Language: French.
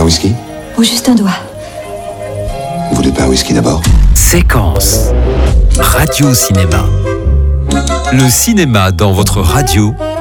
whisky? Ou juste un doigt. Vous voulez pas un whisky d'abord? Séquence. Radio Cinéma. Le cinéma dans votre radio